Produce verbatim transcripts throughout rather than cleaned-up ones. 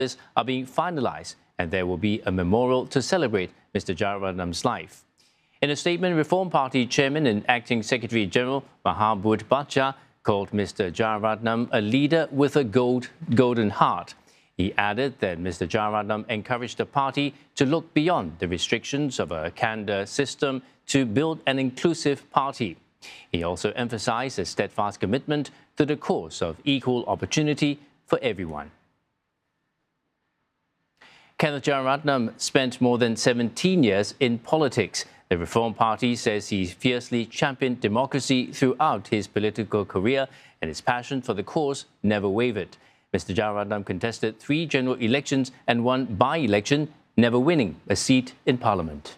are being finalized, and there will be a memorial to celebrate Mister Jeyaretnam's life. In a statement, Reform Party Chairman and Acting Secretary General Mahabud Bhattacharya called Mister Jeyaretnam a leader with a gold, golden heart. He added that Mister Jeyaretnam encouraged the party to look beyond the restrictions of a cadre system to build an inclusive party. He also emphasized a steadfast commitment to the cause of equal opportunity for everyone. Kenneth Jeyaretnam spent more than seventeen years in politics. The Reform Party says he fiercely championed democracy throughout his political career, and his passion for the cause never wavered. Mister Jeyaretnam contested three general elections and one by-election, never winning a seat in Parliament.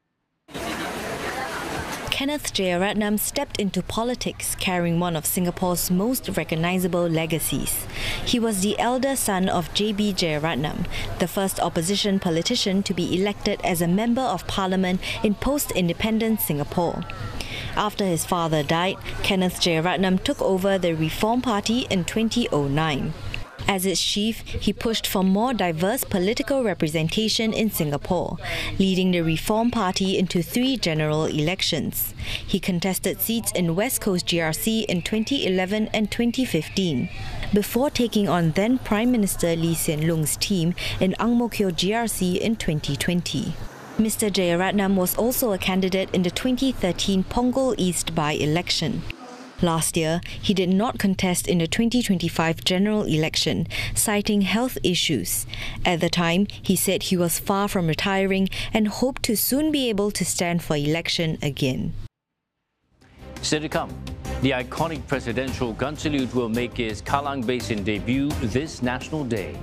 Kenneth Jeyaretnam stepped into politics carrying one of Singapore's most recognisable legacies. He was the elder son of J B Jeyaretnam, the first opposition politician to be elected as a Member of Parliament in post-independence Singapore. After his father died, Kenneth Jeyaretnam took over the Reform Party in twenty oh nine. As its chief, he pushed for more diverse political representation in Singapore, leading the Reform Party into three general elections. He contested seats in West Coast G R C in twenty eleven and twenty fifteen, before taking on then Prime Minister Lee Hsien Loong's team in Ang Mo Kio G R C in twenty twenty. Mister Jeyaretnam was also a candidate in the twenty thirteen Punggol East by-election. Last year, he did not contest in the twenty twenty-five general election, citing health issues. At the time, he said he was far from retiring and hoped to soon be able to stand for election again. Still to come, the iconic presidential gun salute will make its Kallang Basin debut this National Day.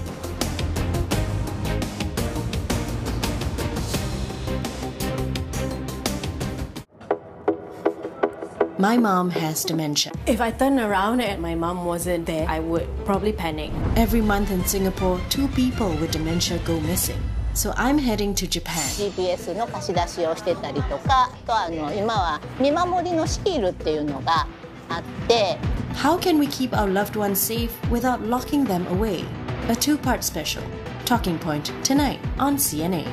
My mom has dementia. If I turn around and my mom wasn't there, I would probably panic. Every month in Singapore, two people with dementia go missing. So I'm heading to Japan. G P S の貸し出しをしてたりとか、あとあの今は見守りのシールっていうのがあって。 How can we keep our loved ones safe without locking them away? A two-part special. Talking Point tonight on C N A.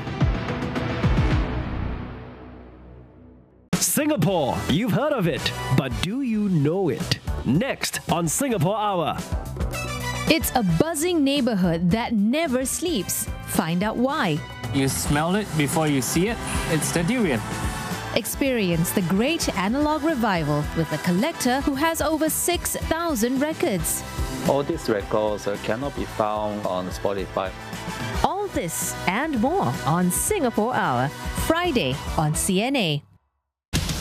Singapore, you've heard of it, but do you know it? Next on Singapore Hour. It's a buzzing neighborhood that never sleeps. Find out why. You smell it before you see it. It's the durian. Experience the great analog revival with a collector who has over six thousand records. All these records uh, cannot be found on Spotify. All this and more on Singapore Hour, Friday on C N A.